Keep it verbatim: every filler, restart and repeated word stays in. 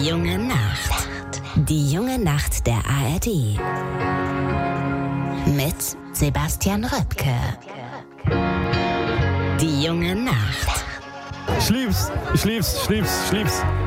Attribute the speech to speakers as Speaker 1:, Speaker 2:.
Speaker 1: junge Nacht. Die junge Nacht der A R D. Mit Sebastian Röpke. Die junge Nacht.
Speaker 2: Ich lieb's, ich lieb's, ich lieb's, ich lieb's.